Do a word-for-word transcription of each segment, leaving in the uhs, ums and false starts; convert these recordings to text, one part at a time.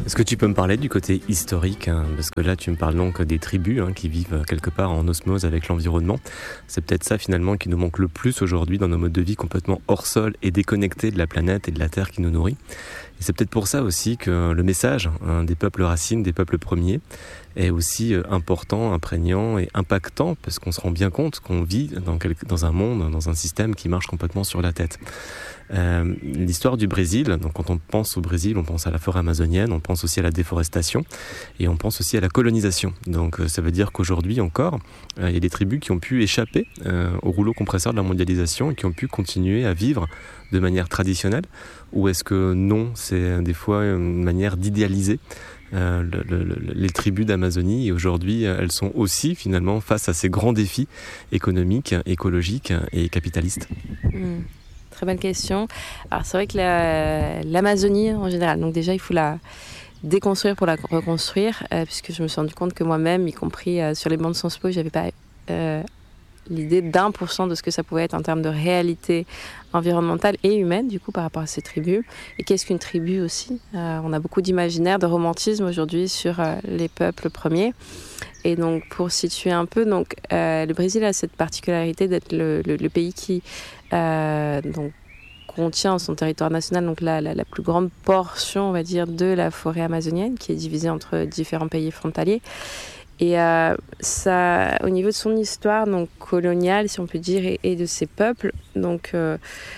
Est-ce que tu peux me parler du côté historique, hein, parce que là tu me parles donc des tribus hein, qui vivent quelque part en osmose avec l'environnement. C'est peut-être ça finalement qui nous manque le plus aujourd'hui dans nos modes de vie complètement hors sol et déconnectés de la planète et de la terre qui nous nourrit. Et c'est peut-être pour ça aussi que le message hein, des peuples racines, des peuples premiers, est aussi important, imprégnant et impactant, parce qu'on se rend bien compte qu'on vit dans, quelque, dans un monde, dans un système qui marche complètement sur la tête. Euh, l'histoire du Brésil, donc quand on pense au Brésil, on pense à la forêt amazonienne, on pense aussi à la déforestation et on pense aussi à la colonisation. Donc euh, ça veut dire qu'aujourd'hui encore, euh, il y a des tribus qui ont pu échapper euh, au rouleau compresseur de la mondialisation et qui ont pu continuer à vivre de manière traditionnelle, ou est-ce que non, c'est des fois une manière d'idéaliser Euh, le, le, les tribus d'Amazonie, et aujourd'hui elles sont aussi finalement face à ces grands défis économiques, écologiques et capitalistes. Mmh. Très belle question. Alors c'est vrai que la, l'Amazonie en général, donc déjà il faut la déconstruire pour la reconstruire, euh, puisque je me suis rendu compte que moi-même, y compris euh, sur les bancs de Sciences Po, j'avais pas euh, l'idée d'un pour cent de ce que ça pouvait être en termes de réalité environnementale et humaine, du coup, par rapport à ces tribus. Et qu'est-ce qu'une tribu aussi ? euh, On a beaucoup d'imaginaire, de romantisme aujourd'hui sur euh, les peuples premiers. Et donc, pour situer un peu, donc, euh, le Brésil a cette particularité d'être le, le, le pays qui euh, donc, contient en son territoire national donc la, la, la plus grande portion, on va dire, de la forêt amazonienne, qui est divisée entre différents pays frontaliers. Et euh, ça, au niveau de son histoire donc coloniale, si on peut dire, et, et de ses peuples, donc euh,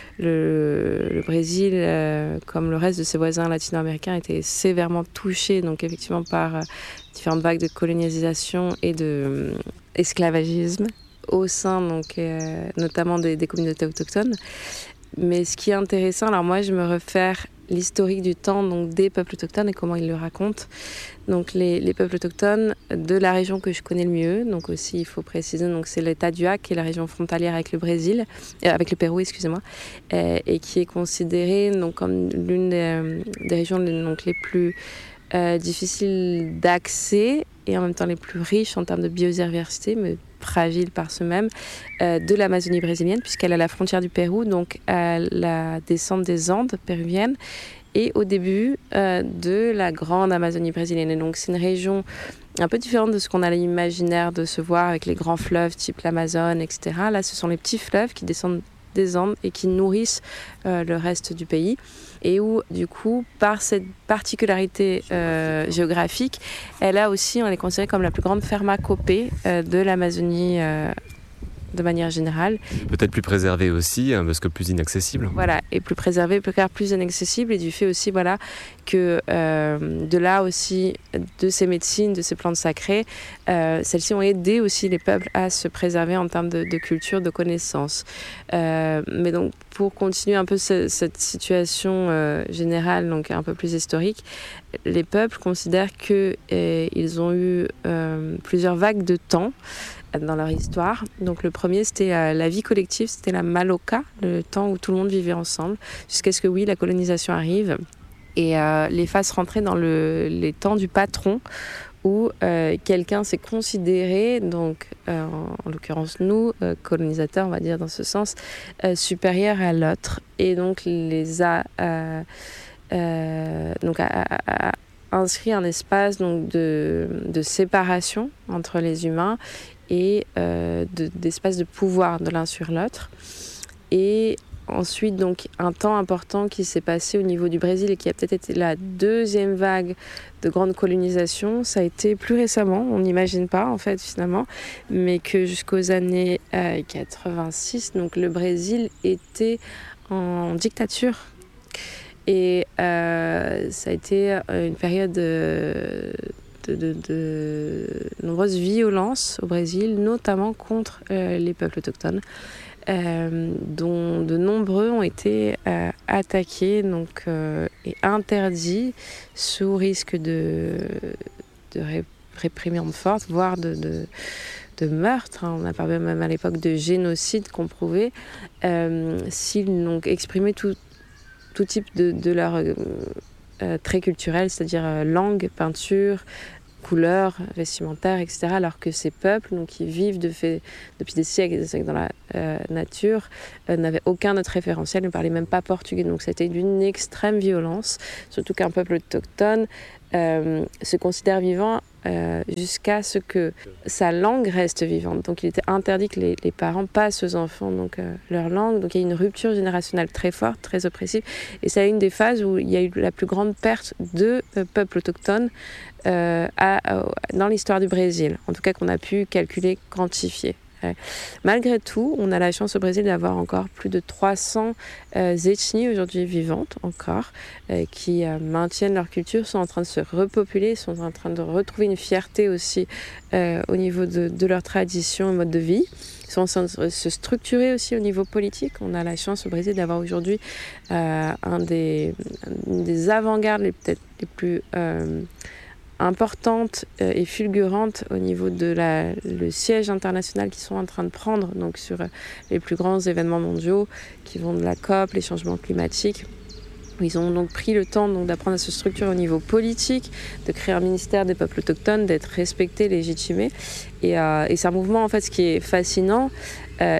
le, le Brésil, euh, comme le reste de ses voisins latino-américains, était sévèrement touché, donc effectivement par euh, différentes vagues de colonisation et de euh, esclavagisme au sein, donc euh, notamment des, des communautés autochtones. Mais ce qui est intéressant, alors moi je me réfère l'historique du temps donc des peuples autochtones et comment ils le racontent. Donc les, les peuples autochtones de la région que je connais le mieux, donc aussi il faut préciser, donc c'est l'État du Acre qui est la région frontalière avec le Brésil, euh, avec le Pérou, excusez-moi, euh, et qui est considérée donc comme l'une des, des régions donc les plus euh, difficiles d'accès et en même temps les plus riches en termes de biodiversité, mais fragile par ce même, euh, de l'Amazonie brésilienne, puisqu'elle a la frontière du Pérou, donc à la descente des Andes péruviennes, et au début euh, de la grande Amazonie brésilienne. Et donc c'est une région un peu différente de ce qu'on a l'imaginaire de se voir avec les grands fleuves type l'Amazone, et cetera. Là, ce sont les petits fleuves qui descendent des Andes et qui nourrissent euh, le reste du pays, et où du coup par cette particularité euh, géographique, elle a aussi, on est considérée comme la plus grande pharmacopée euh, de l'Amazonie euh, de manière générale. Peut-être plus préservée aussi, hein, parce que plus inaccessible. Voilà, et plus préservée, plus, plus inaccessible, et du fait aussi voilà, que euh, de là aussi, de ces médecines, de ces plantes sacrées, euh, celles-ci ont aidé aussi les peuples à se préserver en termes de, de culture, de connaissances. Euh, mais donc, pour continuer un peu ce, cette situation euh, générale, donc un peu plus historique, les peuples considèrent qu'ils euh, ont eu euh, plusieurs vagues de temps dans leur histoire. Donc le premier, c'était euh, la vie collective, c'était la Maloca, le temps où tout le monde vivait ensemble, jusqu'à ce que oui, la colonisation arrive et euh, les fasse rentrer dans le, les temps du patron, où euh, quelqu'un s'est considéré, donc euh, en, en l'occurrence nous, euh, colonisateurs, on va dire dans ce sens, euh, supérieur à l'autre, et donc les a euh, euh, donc a, a, a inscrit un espace donc de, de séparation entre les humains et euh, de, d'espace de pouvoir de l'un sur l'autre. Et ensuite, donc, un temps important qui s'est passé au niveau du Brésil et qui a peut-être été la deuxième vague de grande colonisation, ça a été plus récemment, on n'imagine pas en fait finalement, mais que jusqu'aux années euh, quatre-vingt-six, donc le Brésil était en dictature. Et euh, ça a été une période de, de, de, de nombreuses violences au Brésil, notamment contre euh, les peuples autochtones, euh, dont de nombreux ont été euh, attaqués donc, euh, et interdits sous risque de, de ré- réprimande forte, voire de... de de meurtre, hein. On a parlé même à l'époque de génocide qu'on prouvait, euh, s'ils n'ont exprimé tout tout type de, de leur euh, trait culturel, c'est-à-dire euh, langue, peinture, couleurs vestimentaires, et cetera. Alors que ces peuples, donc, qui vivent de fait, depuis des siècles et des siècles dans la euh, nature, euh, n'avaient aucun autre référentiel, ne parlaient même pas portugais. Donc c'était d'une extrême violence, surtout qu'un peuple autochtone euh, se considère vivant euh, jusqu'à ce que sa langue reste vivante. Donc il était interdit que les, les parents passent aux enfants donc, euh, leur langue. Donc il y a une rupture générationnelle très forte, très oppressive. Et c'est une des phases où il y a eu la plus grande perte de euh, peuples autochtones euh, à, à, dans l'histoire du Brésil. En tout cas qu'on a pu calculer, quantifier. Ouais. Malgré tout, on a la chance au Brésil d'avoir encore plus de trois cents euh, ethnies aujourd'hui vivantes encore, euh, qui euh, maintiennent leur culture, sont en train de se repopuler, sont en train de retrouver une fierté aussi euh, au niveau de, de leur tradition et mode de vie. Ils sont en train de se structurer aussi au niveau politique. On a la chance au Brésil d'avoir aujourd'hui euh, un des, un des avant-gardes les, peut-être les plus... Euh, importantes et fulgurantes au niveau de la, le siège international qu'ils sont en train de prendre donc sur les plus grands événements mondiaux qui vont de la COP, les changements climatiques. Ils ont donc pris le temps donc, d'apprendre à se structurer au niveau politique, de créer un ministère des peuples autochtones, d'être respectés, légitimés. Et, euh, et c'est un mouvement, en fait, ce qui est fascinant, euh,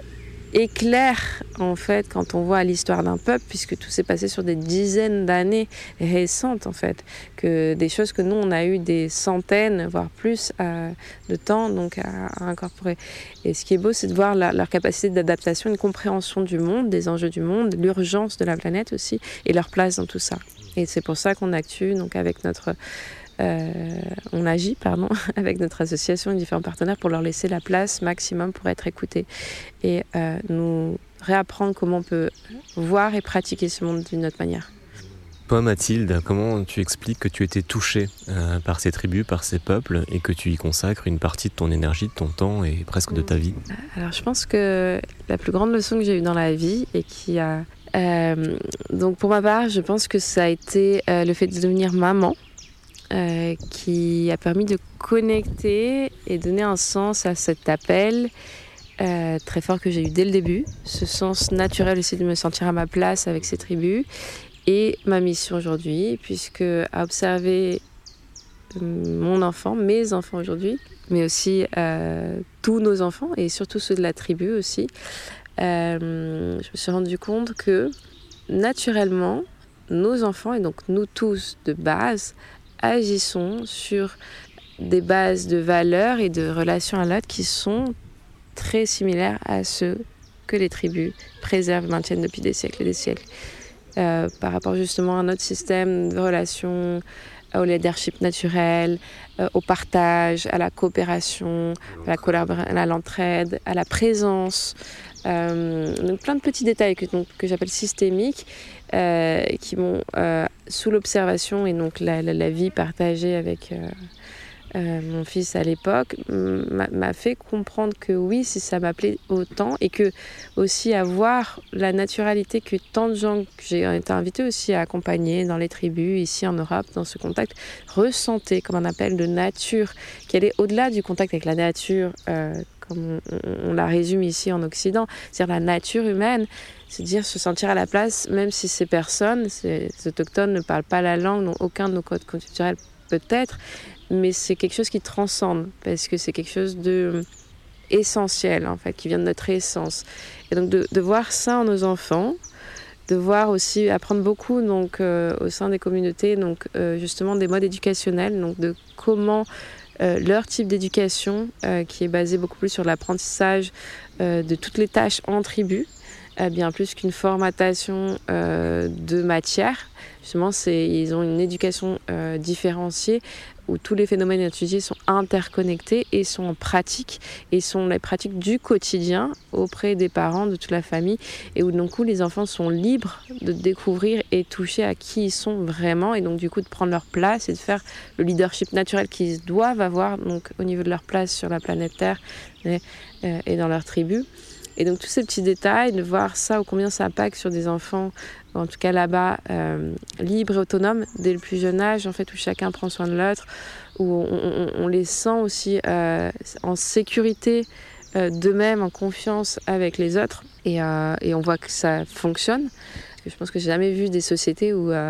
éclaire en fait quand on voit l'histoire d'un peuple, puisque tout s'est passé sur des dizaines d'années récentes en fait, que des choses que nous on a eu des centaines voire plus euh, de temps donc à, à incorporer. Et ce qui est beau, c'est de voir la, leur capacité d'adaptation, une compréhension du monde, des enjeux du monde, l'urgence de la planète aussi et leur place dans tout ça. Et c'est pour ça qu'on actue donc avec notre Euh, on agit pardon, avec notre association et différents partenaires pour leur laisser la place maximum pour être écoutés et euh, nous réapprendre comment on peut voir et pratiquer ce monde d'une autre manière. Toi Mathilde, comment tu expliques que tu étais touchée euh, par ces tribus, par ces peuples et que tu y consacres une partie de ton énergie, de ton temps et presque de ta vie? Alors je pense que la plus grande leçon que j'ai eue dans la vie et qui a... Euh, donc pour ma part, je pense que ça a été euh, le fait de devenir maman. Euh, qui a permis de connecter et donner un sens à cet appel euh, très fort que j'ai eu dès le début, ce sens naturel aussi de me sentir à ma place avec ces tribus et ma mission aujourd'hui, puisque à observer mon enfant, mes enfants aujourd'hui, mais aussi euh, tous nos enfants et surtout ceux de la tribu aussi, euh, je me suis rendu compte que naturellement, nos enfants et donc nous tous de base, agissons sur des bases de valeurs et de relations à l'autre qui sont très similaires à ceux que les tribus préservent et maintiennent depuis des siècles et des siècles. Euh, par rapport justement à notre système de relations, au leadership naturel, euh, au partage, à la coopération, à la collabora- à l'entraide, à la présence. Euh, donc plein de petits détails que, donc, que j'appelle systémiques, euh, qui m'ont, euh, sous l'observation et donc la, la, la vie partagée avec euh, euh, mon fils à l'époque, m'a, m'a fait comprendre que oui, si ça m'appelait autant, et que aussi avoir la naturalité que tant de gens que j'ai été invités aussi à accompagner dans les tribus, ici en Europe, dans ce contact, ressentaient comme un appel de nature, qui allait au-delà du contact avec la nature, euh, comme on, on, on la résume ici en Occident, c'est-à-dire la nature humaine, c'est-à-dire se sentir à la place, même si ces personnes, ces, ces autochtones ne parlent pas la langue, n'ont aucun de nos codes culturels peut-être, mais c'est quelque chose qui transcende, parce que c'est quelque chose de essentiel, en fait, qui vient de notre essence. Et donc de, de voir ça en nos enfants, de voir aussi, apprendre beaucoup donc, euh, au sein des communautés, donc, euh, justement des modes éducationnels, donc de comment euh, leur type d'éducation, euh, qui est basé beaucoup plus sur l'apprentissage euh, de toutes les tâches en tribu, euh, bien plus qu'une formatation euh, de matière. Justement, c'est, ils ont une éducation euh, différenciée où tous les phénomènes étudiés sont interconnectés et sont en pratique, et sont les pratiques du quotidien auprès des parents, de toute la famille, et où donc les enfants sont libres de découvrir et toucher à qui ils sont vraiment, et donc du coup de prendre leur place et de faire le leadership naturel qu'ils doivent avoir donc, au niveau de leur place sur la planète Terre et, euh, et dans leur tribu. Et donc tous ces petits détails, de voir ça ou combien ça impacte sur des enfants, en tout cas là-bas, euh, libres et autonomes dès le plus jeune âge, en fait, où chacun prend soin de l'autre, où on, on, on les sent aussi euh, en sécurité euh, d'eux-mêmes, en confiance avec les autres, et, euh, et on voit que ça fonctionne. Je pense que j'ai jamais vu des sociétés où euh,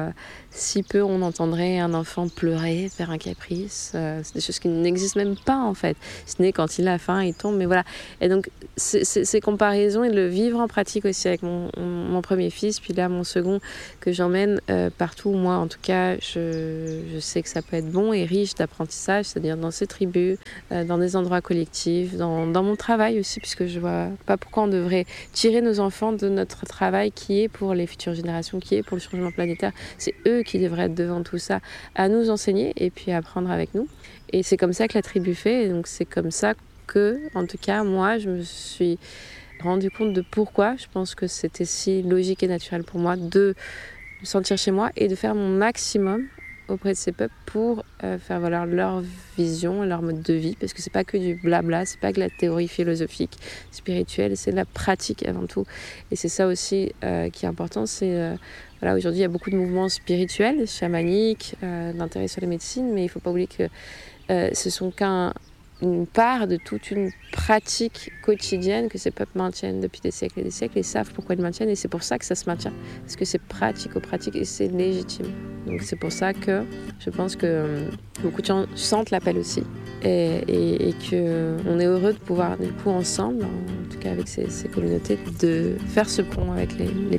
si peu on entendrait un enfant pleurer, faire un caprice. Euh, c'est des choses qui n'existent même pas en fait. Ce n'est quand il a faim, il tombe, mais voilà. Et donc c'est, c'est, ces comparaisons et le vivre en pratique aussi avec mon, mon premier fils, puis là mon second que j'emmène euh, partout. Moi en tout cas, je, je sais que ça peut être bon et riche d'apprentissage, c'est-à-dire dans ces tribus, euh, dans des endroits collectifs, dans, dans mon travail aussi, puisque je vois pas pourquoi on devrait tirer nos enfants de notre travail qui est pour les futures générations, qui est pour le changement planétaire. C'est eux qui devraient être devant tout ça, à nous enseigner et puis apprendre avec nous. Et c'est comme ça que la tribu fait. Et donc c'est comme ça que, en tout cas, moi, je me suis rendu compte de pourquoi je pense que c'était si logique et naturel pour moi de me sentir chez moi et de faire mon maximum auprès de ces peuples pour euh, faire valoir leur vision, leur mode de vie, parce que c'est pas que du blabla, c'est pas que la théorie philosophique, spirituelle, c'est de la pratique avant tout. Et c'est ça aussi euh, qui est important, c'est euh, voilà, aujourd'hui il y a beaucoup de mouvements spirituels, chamaniques, euh, d'intérêt sur les médecines, mais il faut pas oublier que euh, ce sont qu'un une part de toute une pratique quotidienne que ces peuples maintiennent depuis des siècles et des siècles et savent pourquoi ils le maintiennent et c'est pour ça que ça se maintient parce que c'est pratico-pratique et c'est légitime. Donc c'est pour ça que je pense que beaucoup de gens sentent l'appel aussi et, et, et qu'on est heureux de pouvoir du coup ensemble, en tout cas avec ces, ces communautés, de faire ce pont avec les, les